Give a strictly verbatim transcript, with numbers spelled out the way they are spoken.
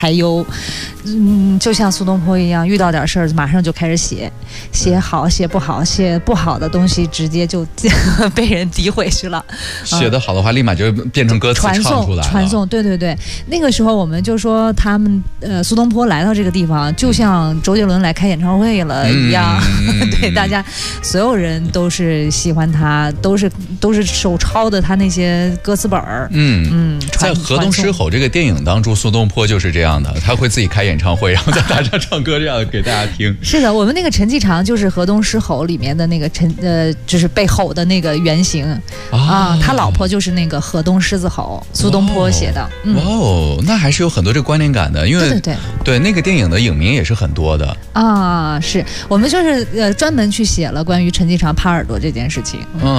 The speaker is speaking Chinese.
还有，嗯，就像苏东坡一样，遇到点事儿马上就开始写，写好写不好，写不好的东西直接就被人诋毁去了。 写得好的话，立马就变成歌词唱出来了。 传送，对对对。那个时候我们就说他们呃，苏东坡来到这个地方，就像周杰伦来开演唱会了一样。嗯、对，大家所有人都是喜欢他，都是都是手抄的他那些歌词本儿。嗯嗯，在《河东狮吼》这个电影当中，苏东坡就是这样。他会自己开演唱会，然后在台上唱歌，这样给大家听。 是的，我们那个陈继常就是《河东狮吼》里面的那个陈呃，就是被吼的那个原型、哦、啊，他老婆就是那个河东狮子吼，苏东坡写的。 嗯、哇哦，那还是有很多这个关联感的，因为对对对对那个电影的影迷也是很多的啊。是我们就是呃专门去写了关于陈继常耙耳朵这件事情。嗯。